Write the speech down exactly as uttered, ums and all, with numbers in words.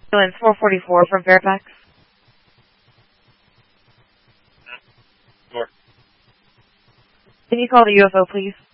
Ambulance four forty-four from Fairfax. Sure. Can you call the U F O, please?